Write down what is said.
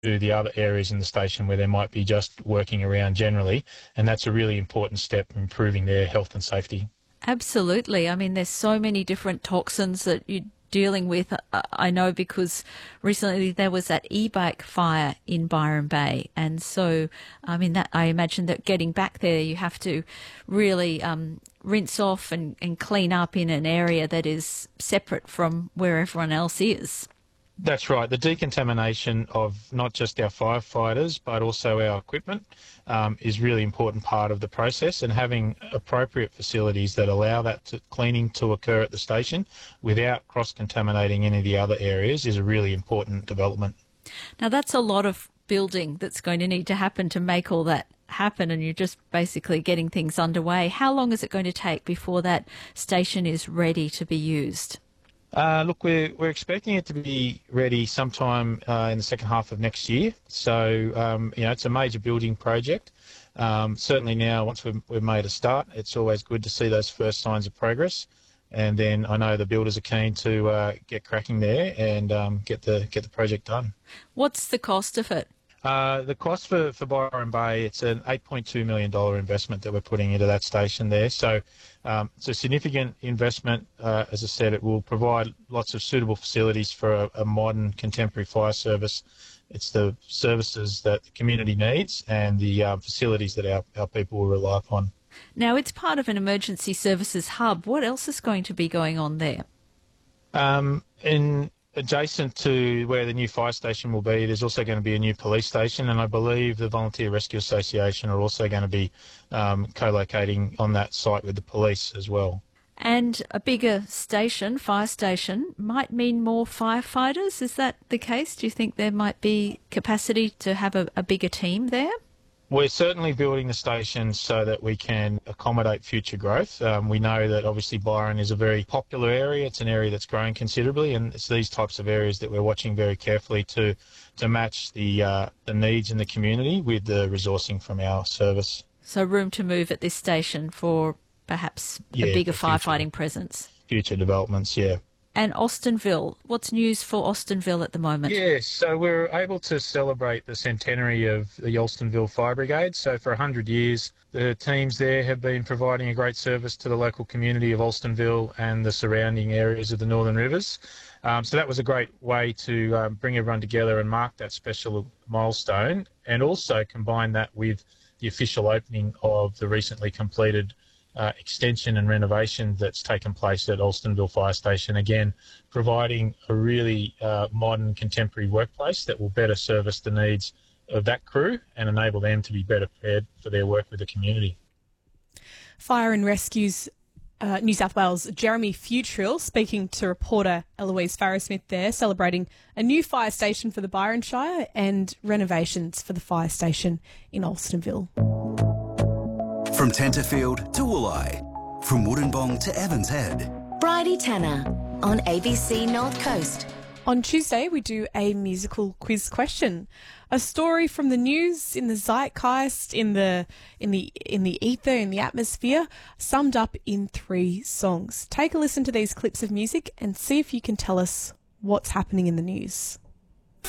the other areas in the station where they might be just working around generally, and that's a really important step in improving their health and safety. Absolutely. I mean, there's so many different toxins that you're dealing with. I know because recently there was that e-bike fire in Byron Bay. And so, I mean, that I imagine that getting back there, you have to really rinse off and clean up in an area that is separate from where everyone else is. That's right. The decontamination of not just our firefighters but also our equipment is really important part of the process, and having appropriate facilities that allow that cleaning to occur at the station without cross-contaminating any of the other areas is a really important development. Now, that's a lot of building that's going to need to happen to make all that happen, and you're just basically getting things underway. How long is it going to take before that station is ready to be used? Look, we're expecting it to be ready sometime in the second half of next year. So, it's a major building project. Certainly now, once we've made a start, it's always good to see those first signs of progress. And then I know the builders are keen to get cracking there and get the project done. What's the cost of it? The cost for Byron Bay, it's an $8.2 million investment that we're putting into that station there. So it's a significant investment. As I said, it will provide lots of suitable facilities for a modern contemporary fire service. It's the services that the community needs and the facilities that our people will rely upon. Now, it's part of an emergency services hub. What else is going to be going on there? Adjacent to where the new fire station will be, there's also going to be a new police station, and I believe the Volunteer Rescue Association are also going to be co-locating on that site with the police as well. And a bigger station, fire station, might mean more firefighters. Is that the case? Do you think there might be capacity to have a bigger team there? We're certainly building the station so that we can accommodate future growth. We know that obviously Byron is a very popular area. It's an area that's growing considerably, and it's these types of areas that we're watching very carefully to match the needs in the community with the resourcing from our service. So room to move at this station for perhaps a bigger firefighting presence. Future developments, yeah. And Austinville, what's news for Austinville at the moment? Yes, so we're able to celebrate the centenary of the Austinville Fire Brigade. So for 100 years, the teams there have been providing a great service to the local community of Austinville and the surrounding areas of the Northern Rivers. So that was a great way to bring everyone together and mark that special milestone, and also combine that with the official opening of the recently completed extension and renovation that's taken place at Austinville Fire Station, again providing a really modern contemporary workplace that will better service the needs of that crew and enable them to be better prepared for their work with the community. Fire and Rescue's New South Wales Jeremy Futrill speaking to reporter Eloise Farrow-Smith there, celebrating a new fire station for the Byron Shire and renovations for the fire station in Austinville. From Tenterfield to Wooleye, from Wollongong to Evans Head. Bridie Tanner on ABC North Coast. On Tuesday, we do a musical quiz question. A story from the news, in the zeitgeist, in the ether, in the atmosphere, summed up in 3 songs. Take a listen to these clips of music and see if you can tell us what's happening in the news.